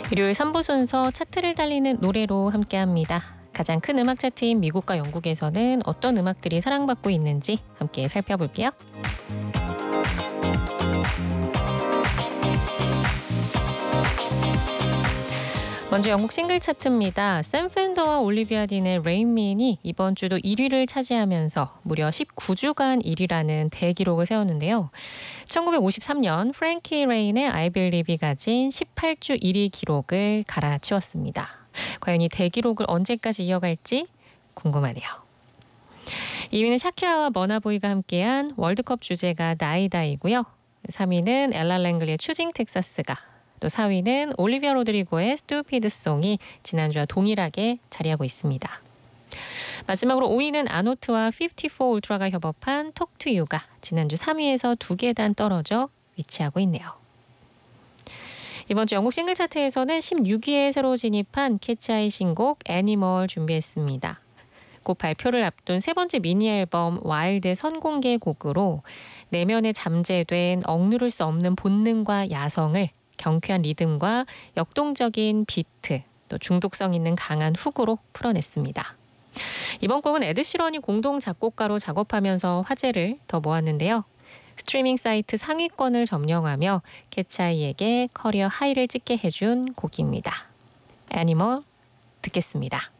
일요일 3부 순서 차트를 달리는 노래로 함께합니다. 가장 큰 음악 차트인 미국과 영국에서는 어떤 음악들이 사랑받고 있는지 함께 살펴볼게요. 먼저 영국 싱글 차트입니다. 샘 펜더와 올리비아 딘의 레인맨이 이번 주도 1위를 차지하면서 무려 19주간 1위라는 대기록을 세웠는데요. 1953년 프랭키 레인의 I Believe이 가진 18주 1위 기록을 갈아치웠습니다. 과연 이 대기록을 언제까지 이어갈지 궁금하네요. 2위는 샤키라와 머나보이가 함께한 월드컵 주제가 나이다이고요. 3위는 엘라 랭글리의 추징 텍사스가, 또 4위는 올리비아 로드리고의 스투피드 송이 지난주와 동일하게 자리하고 있습니다. 마지막으로 5위는 아노트와 54 울트라가 협업한 Talk to You가 지난주 3위에서 2계단 떨어져 위치하고 있네요. 이번 주 영국 싱글 차트에서는 16위에 새로 진입한 캐치아이 신곡 애니멀 준비했습니다. 곧 발표를 앞둔 세 번째 미니 앨범 와일드의 선공개 곡으로 내면에 잠재된 억누를 수 없는 본능과 야성을 경쾌한 리듬과 역동적인 비트, 또 중독성 있는 강한 훅으로 풀어냈습니다. 이번 곡은 에드 시런이 공동 작곡가로 작업하면서 화제를 더 모았는데요. 스트리밍 사이트 상위권을 점령하며 캐치아이에게 커리어 하이를 찍게 해준 곡입니다. 애니멀 듣겠습니다.